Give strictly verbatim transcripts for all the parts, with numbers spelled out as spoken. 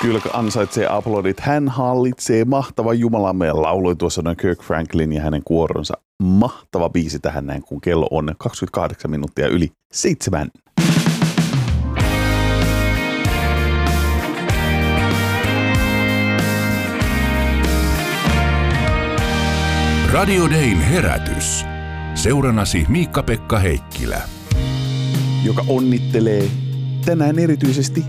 Kyllä ansaitsee aplodit. Hän hallitsee, mahtava jumalamme, ja lauloi tuossa noin Kirk Franklin ja hänen kuoronsa. Mahtava biisi tähän näin, kun kello on kaksikymmentäkahdeksan minuuttia yli seitsemän. Radio Dayn herätys. Seurannasi Miikka-Pekka Heikkilä. Joka onnittelee tänään erityisesti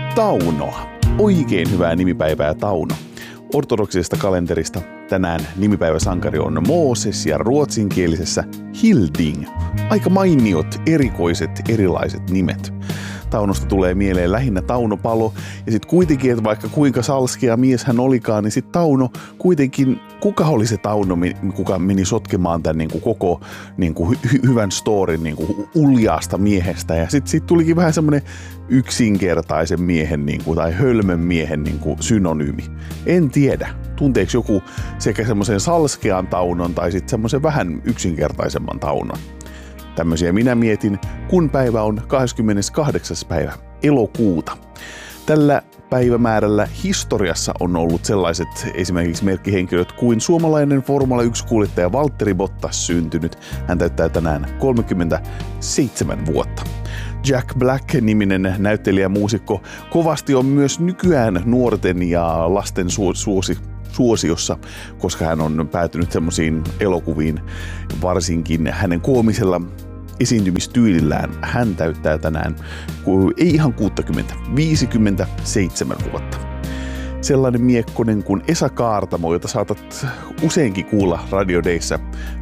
Taunoa. Oikein hyvää nimipäivää, Tauno. Ortodoksisesta kalenterista tänään nimipäiväsankari on Mooses ja ruotsinkielisessä Hilding. Aika mainiot, erikoiset, erilaiset nimet. Taunosta tulee mieleen lähinnä Tauno Palo, ja sitten kuitenkin, että vaikka kuinka salskea mies hän olikaan, niin sitten Tauno kuitenkin, kuka oli se Tauno, kuka meni sotkemaan tämän niin kuin koko niin kuin hy- hyvän storin niin kuin uljaasta miehestä, ja sitten sit tulikin vähän semmoinen yksinkertaisen miehen niin kuin, tai hölmön miehen niin kuin synonyymi. En tiedä, tunteeko joku sekä semmoisen salskean Taunon tai sitten semmoisen vähän yksinkertaisemman Taunon. Tämmöisiä minä mietin, kun päivä on kahdeskymmeneskahdeksas päivä elokuuta. Tällä päivämäärällä historiassa on ollut sellaiset esimerkiksi merkkihenkilöt kuin suomalainen Formula yksi-kuljettaja Valtteri Bottas syntynyt. Hän täyttää tänään kolmekymmentäseitsemän vuotta. Jack Black-niminen näyttelijä ja muusikko kovasti on myös nykyään nuorten ja lasten suosi. suosiossa, koska hän on päätynyt semmoisiin elokuviin, varsinkin hänen koomisella esiintymistyylillään. Hän täyttää tänään, ei ihan kuusikymmentä, viisikymmentäseitsemän vuotta. Sellainen miekkonen kuin Esa Kaartamo, jota saatat useinkin kuulla Radio Dayssä,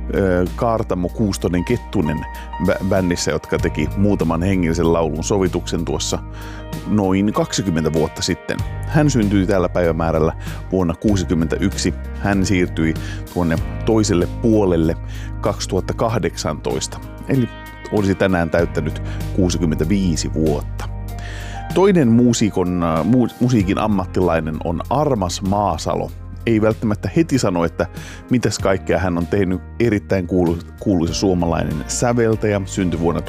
Kaartamo Kuustonen Kettunen bändissä, jotka teki muutaman hengellisen laulun sovituksen tuossa noin kaksikymmentä vuotta sitten. Hän syntyi tällä päivämäärällä vuonna kuusikymmentäyksi. Hän siirtyi tuonne toiselle puolelle kaksituhattakahdeksantoista, eli olisi tänään täyttänyt kuusikymmentäviisi vuotta. Toinen muusikon, mu, musiikin ammattilainen on Armas Maasalo. Ei välttämättä heti sano, että mitäs kaikkea hän on tehnyt. Erittäin kuuluisa, kuuluisa suomalainen säveltäjä, syntyi vuonna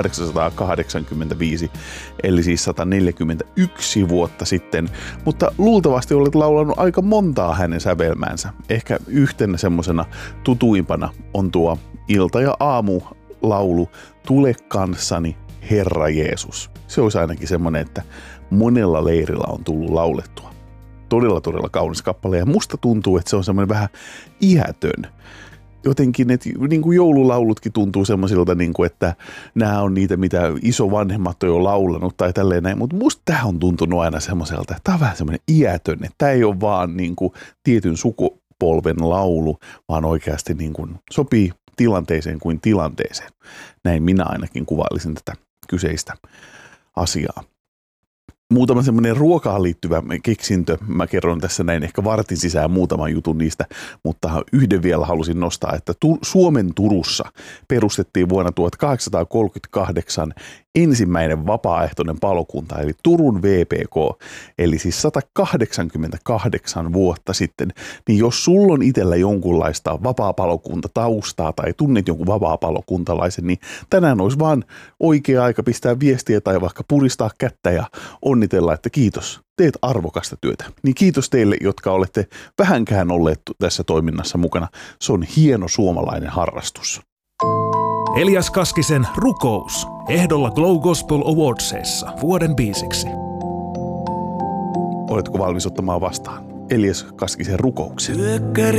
tuhatkahdeksansataakahdeksankymmentäviisi, eli siis sata neljäkymmentäyksi vuotta sitten. Mutta luultavasti olet laulanut aika montaa hänen sävelmäänsä. Ehkä yhtenä semmosena tutuimpana on tuo ilta- ja aamulaulu Tule kanssani, Herra Jeesus. Se olisi ainakin semmoinen, että monella leirillä on tullut laulettua. Todella, todella kaunis kappale, ja musta tuntuu, että se on semmoinen vähän iätön. Jotenkin, että niin kuin joululaulutkin tuntuu semmoisilta, niin kuin, että nämä on niitä, mitä isovanhemmat on jo laulanut tai tälleen näin, mutta musta tämä on tuntunut aina semmoiselta, että tämä on vähän semmoinen iätön, että tämä ei ole vaan niin kuin tietyn sukupolven laulu, vaan oikeasti niin kuin sopii tilanteeseen kuin tilanteeseen. Näin minä ainakin kuvailisin tätä kyseistä asiaa. Muutama semmoinen ruokaan liittyvä keksintö. Mä kerron tässä näin ehkä vartin sisään muutaman jutun niistä, mutta yhden vielä halusin nostaa, että tu- Suomen Turussa perustettiin vuonna tuhatkahdeksansataakolmekymmentäkahdeksan ensimmäinen vapaaehtoinen palokunta, eli Turun V P K, eli siis sata kahdeksankymmentäkahdeksan vuotta sitten. Niin jos sulla on itsellä jonkunlaista vapaapalokunta taustaa tai tunnet jonkun vapaapalokuntalaisen, niin tänään olisi vaan oikea aika pistää viestiä tai vaikka puristaa kättä ja onnitella, että kiitos, teet arvokasta työtä. Niin kiitos teille, jotka olette vähänkään olleet tässä toiminnassa mukana. Se on hieno suomalainen harrastus. Elias Kaskisen Rukous. Ehdolla Glow Gospel Awardsissa vuoden biisiksi. Oletko valmis ottamaan vastaan Elias Kaskisen rukouksen?